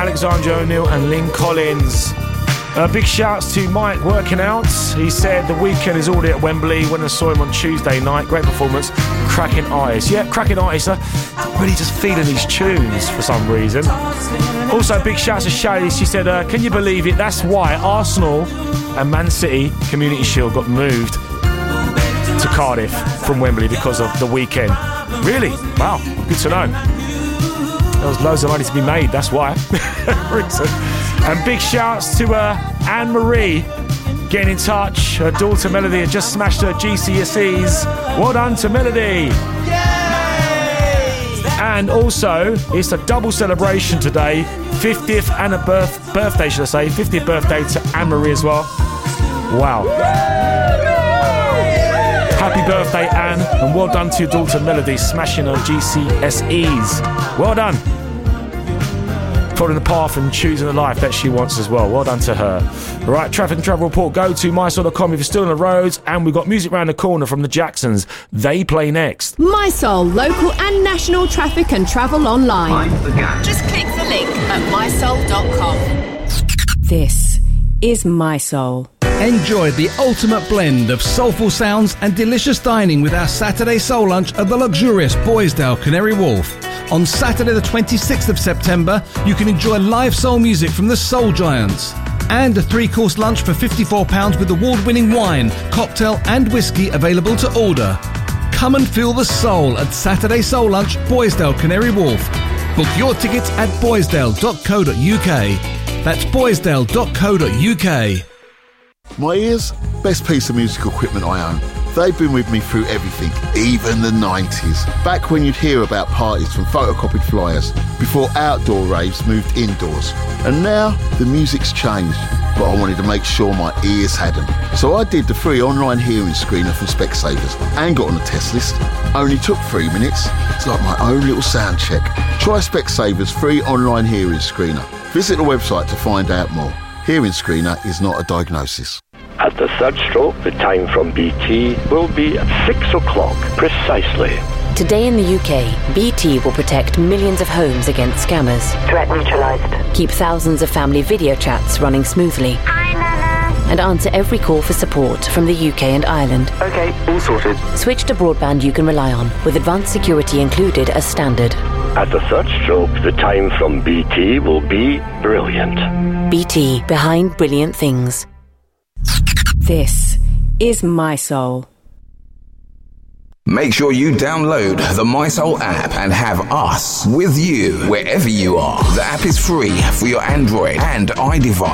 Alexandra O'Neill and Lynn Collins. Big shouts to Mike working out. He said the weekend is already at Wembley. When I saw him on Tuesday night, great performance, cracking artist. Yeah, cracking artist. Really just feeling these tunes for some reason. Also, big shouts to Shelley. She said, can you believe it? That's why Arsenal and Man City Community Shield got moved to Cardiff from Wembley because of the weekend. Really? Wow, good to know. There was loads of money to be made, that's why. And big shouts to Anne-Marie getting in touch. Her daughter Melody had just smashed her GCSEs. Well done to Melody. Yay! And also, it's a double celebration today. 50th and a birthday, should I say. 50th birthday to Anne-Marie as well. Wow. Happy birthday, Anne, and well done to your daughter Melody, smashing her GCSEs. Well done. Following the path and choosing the life that she wants as well. Well done to her. Right, traffic and travel report. Go to mysoul.com if you're still on the roads. And we've got music round the corner from the Jacksons. They play next. My Soul, local and national traffic and travel online. Mind the gap. Just click the link at mysoul.com. This is My Soul. Enjoy the ultimate blend of soulful sounds and delicious dining with our Saturday Soul Lunch at the luxurious Boisdale Canary Wharf. On Saturday the 26th of September, you can enjoy live soul music from the Soul Giants. And a 3-course lunch for £54 with award-winning wine, cocktail and whiskey available to order. Come and feel the soul at Saturday Soul Lunch, Boisdale Canary Wharf. Book your tickets at boisdale.co.uk. That's boisdale.co.uk. My ears, best piece of musical equipment I own. They've been with me through everything, even the 90s. Back when you'd hear about parties from photocopied flyers, before outdoor raves moved indoors. And now, the music's changed, but I wanted to make sure my ears hadn't. So I did the free online hearing screener from Specsavers and got on the test list. Only took 3 minutes. It's like my own little sound check. Try Specsavers free online hearing screener. Visit the website to find out more. Hearing screener is not a diagnosis. At the third stroke, the time from BT will be at 6 o'clock precisely. Today in the UK, BT will protect millions of homes against scammers. Threat neutralised. Keep thousands of family video chats running smoothly. And answer every call for support from the UK and Ireland. Okay, all sorted. Switch to broadband you can rely on, with advanced security included as standard. At the third stroke, the time from BT will be brilliant. BT, behind brilliant things. This is My Soul. Make sure you download the My Soul app and have us with you wherever you are. The app is free for your Android and iDevice.